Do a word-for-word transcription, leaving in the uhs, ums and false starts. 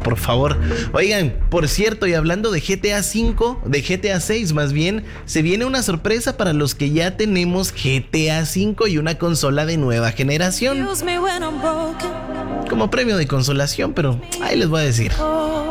por favor. Oigan, por cierto, y hablando de G T A cinco, de G T A seis más bien, se viene una sorpresa para los que ya tenemos G T A cinco y una consola de nueva generación. Como premio de consolación, pero ahí les voy a decir.